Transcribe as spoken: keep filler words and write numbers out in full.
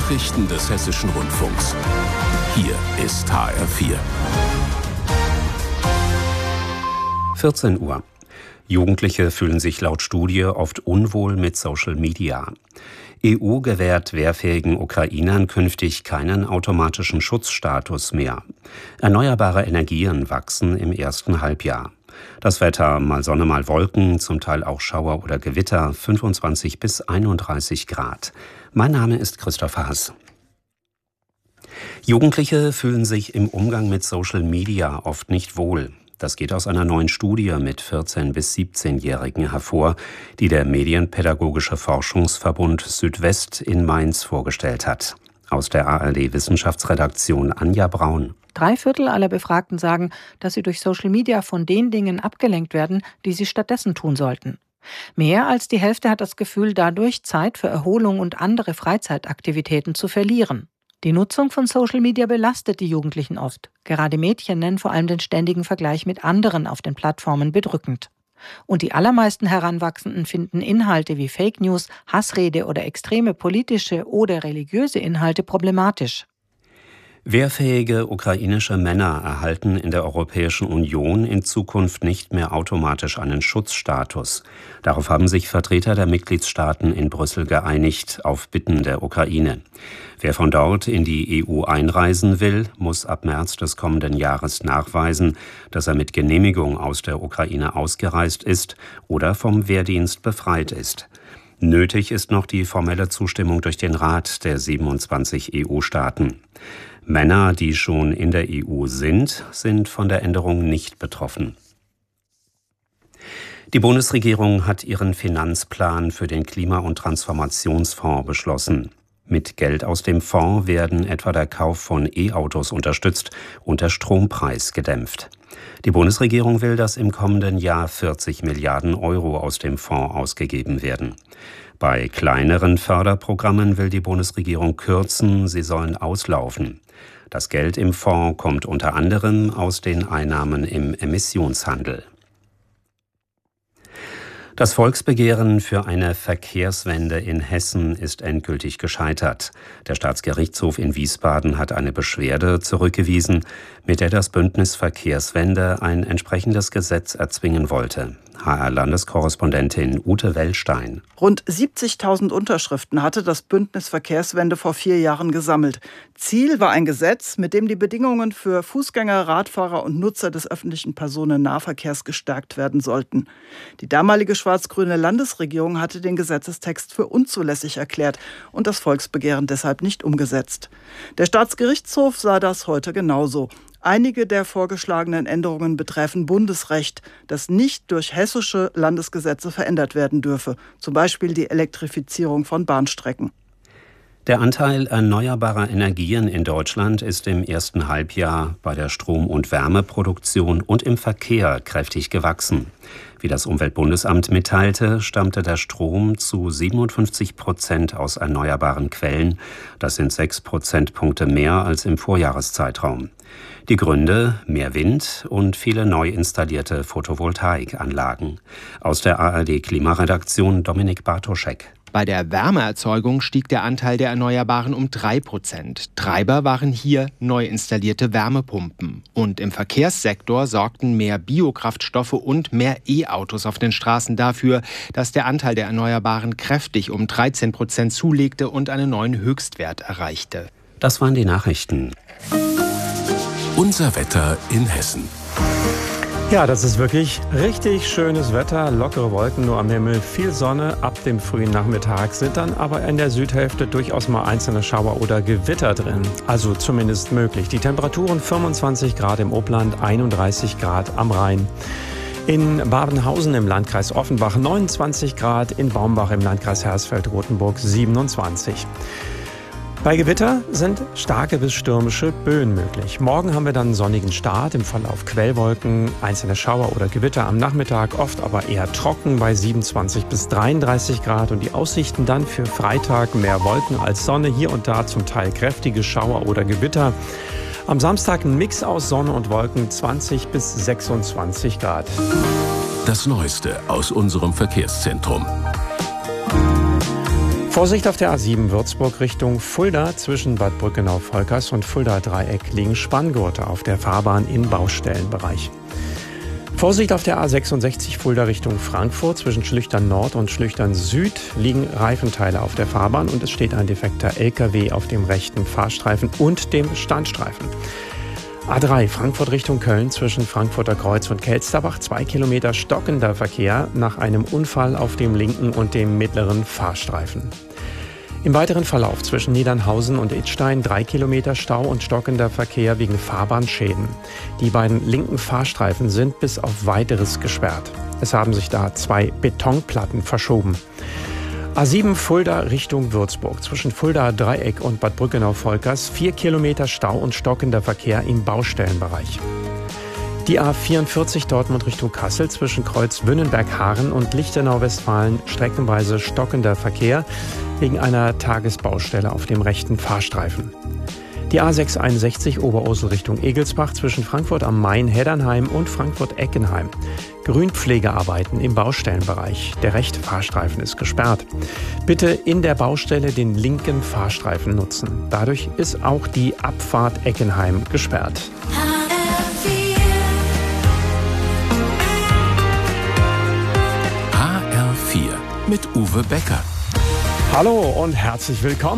Nachrichten des Hessischen Rundfunks. Hier ist H R vier. vierzehn Uhr. Jugendliche fühlen sich laut Studie oft unwohl mit Social Media. E U gewährt wehrfähigen Ukrainern künftig keinen automatischen Schutzstatus mehr. Erneuerbare Energien wachsen im ersten Halbjahr. Das Wetter, mal Sonne, mal Wolken, zum Teil auch Schauer oder Gewitter, fünfundzwanzig bis einunddreißig Grad. Mein Name ist Christoph Haas. Jugendliche fühlen sich im Umgang mit Social Media oft nicht wohl. Das geht aus einer neuen Studie mit vierzehn- bis siebzehnjährigen hervor, die der Medienpädagogische Forschungsverbund Südwest in Mainz vorgestellt hat. Aus der A R D-Wissenschaftsredaktion Anja Braun. Drei Viertel aller Befragten sagen, dass sie durch Social Media von den Dingen abgelenkt werden, die sie stattdessen tun sollten. Mehr als die Hälfte hat das Gefühl, dadurch Zeit für Erholung und andere Freizeitaktivitäten zu verlieren. Die Nutzung von Social Media belastet die Jugendlichen oft. Gerade Mädchen nennen vor allem den ständigen Vergleich mit anderen auf den Plattformen bedrückend. Und die allermeisten Heranwachsenden finden Inhalte wie Fake News, Hassrede oder extreme politische oder religiöse Inhalte problematisch. Wehrfähige ukrainische Männer erhalten in der Europäischen Union in Zukunft nicht mehr automatisch einen Schutzstatus. Darauf haben sich Vertreter der Mitgliedstaaten in Brüssel geeinigt, auf Bitten der Ukraine. Wer von dort in die E U einreisen will, muss ab März des kommenden Jahres nachweisen, dass er mit Genehmigung aus der Ukraine ausgereist ist oder vom Wehrdienst befreit ist. Nötig ist noch die formelle Zustimmung durch den Rat der siebenundzwanzig E U-Staaten. Männer, die schon in der E U sind, sind von der Änderung nicht betroffen. Die Bundesregierung hat ihren Finanzplan für den Klima- und Transformationsfonds beschlossen. Mit Geld aus dem Fonds werden etwa der Kauf von E-Autos unterstützt und der Strompreis gedämpft. Die Bundesregierung will, dass im kommenden Jahr vierzig Milliarden Euro aus dem Fonds ausgegeben werden. Bei kleineren Förderprogrammen will die Bundesregierung kürzen, sie sollen auslaufen. Das Geld im Fonds kommt unter anderem aus den Einnahmen im Emissionshandel. Das Volksbegehren für eine Verkehrswende in Hessen ist endgültig gescheitert. Der Staatsgerichtshof in Wiesbaden hat eine Beschwerde zurückgewiesen, mit der das Bündnis Verkehrswende ein entsprechendes Gesetz erzwingen wollte. H R-Landeskorrespondentin Ute Wellstein. Rund siebzigtausend Unterschriften hatte das Bündnis Verkehrswende vor vier Jahren gesammelt. Ziel war ein Gesetz, mit dem die Bedingungen für Fußgänger, Radfahrer und Nutzer des öffentlichen Personennahverkehrs gestärkt werden sollten. Die damalige schwarz-grüne Landesregierung hatte den Gesetzestext für unzulässig erklärt und das Volksbegehren deshalb nicht umgesetzt. Der Staatsgerichtshof sah das heute genauso. Einige der vorgeschlagenen Änderungen betreffen Bundesrecht, das nicht durch hessische Landesgesetze verändert werden dürfe, zum Beispiel die Elektrifizierung von Bahnstrecken. Der Anteil erneuerbarer Energien in Deutschland ist im ersten Halbjahr bei der Strom- und Wärmeproduktion und im Verkehr kräftig gewachsen. Wie das Umweltbundesamt mitteilte, stammte der Strom zu siebenundfünfzig Prozent aus erneuerbaren Quellen. Das sind sechs Prozentpunkte mehr als im Vorjahreszeitraum. Die Gründe: mehr Wind und viele neu installierte Photovoltaikanlagen. Aus der A R D-Klimaredaktion Dominik Bartoschek. Bei der Wärmeerzeugung stieg der Anteil der Erneuerbaren um drei Prozent. Treiber waren hier neu installierte Wärmepumpen. Und im Verkehrssektor sorgten mehr Biokraftstoffe und mehr E-Autos auf den Straßen dafür, dass der Anteil der Erneuerbaren kräftig um dreizehn Prozent zulegte und einen neuen Höchstwert erreichte. Das waren die Nachrichten. Unser Wetter in Hessen. Ja, das ist wirklich richtig schönes Wetter, lockere Wolken nur am Himmel, viel Sonne ab dem frühen Nachmittag, sind dann aber in der Südhälfte durchaus mal einzelne Schauer oder Gewitter drin, also zumindest möglich. Die Temperaturen fünfundzwanzig Grad im Obland, einunddreißig Grad am Rhein. In Babenhausen im Landkreis Offenbach neunundzwanzig Grad, in Baumbach im Landkreis Hersfeld-Rotenburg siebenundzwanzig. Bei Gewitter sind starke bis stürmische Böen möglich. Morgen haben wir dann einen sonnigen Start, im Verlauf Quellwolken, einzelne Schauer oder Gewitter am Nachmittag, oft aber eher trocken bei siebenundzwanzig bis dreiunddreißig Grad. Und die Aussichten dann für Freitag: mehr Wolken als Sonne, hier und da zum Teil kräftige Schauer oder Gewitter. Am Samstag ein Mix aus Sonne und Wolken, zwanzig bis sechsundzwanzig Grad. Das Neueste aus unserem Verkehrszentrum. Vorsicht auf der A sieben Würzburg Richtung Fulda. Zwischen Bad Brückenau-Volkers und Fulda-Dreieck liegen Spanngurte auf der Fahrbahn im Baustellenbereich. Vorsicht auf der A sechsundsechzig Fulda Richtung Frankfurt. Zwischen Schlüchtern Nord und Schlüchtern Süd liegen Reifenteile auf der Fahrbahn und es steht ein defekter L K W auf dem rechten Fahrstreifen und dem Standstreifen. A drei Frankfurt Richtung Köln zwischen Frankfurter Kreuz und Kelsterbach. Zwei Kilometer stockender Verkehr nach einem Unfall auf dem linken und dem mittleren Fahrstreifen. Im weiteren Verlauf zwischen Niedernhausen und Idstein drei Kilometer Stau und stockender Verkehr wegen Fahrbahnschäden. Die beiden linken Fahrstreifen sind bis auf Weiteres gesperrt. Es haben sich da zwei Betonplatten verschoben. A sieben Fulda Richtung Würzburg. Zwischen Fulda-Dreieck und Bad Brückenau-Volkers vier Kilometer Stau und stockender Verkehr im Baustellenbereich. Die A vierundvierzig Dortmund Richtung Kassel zwischen Kreuz Wünnenberg-Haaren und Lichtenau-Westfalen streckenweise stockender Verkehr wegen einer Tagesbaustelle auf dem rechten Fahrstreifen. Die A sechshunderteinundsechzig Oberursel Richtung Egelsbach zwischen Frankfurt am Main, Heddernheim und Frankfurt-Eckenheim. Grünpflegearbeiten im Baustellenbereich. Der rechte Fahrstreifen ist gesperrt. Bitte in der Baustelle den linken Fahrstreifen nutzen. Dadurch ist auch die Abfahrt Eckenheim gesperrt. H R vier mit Uwe Becker. Hallo und herzlich willkommen.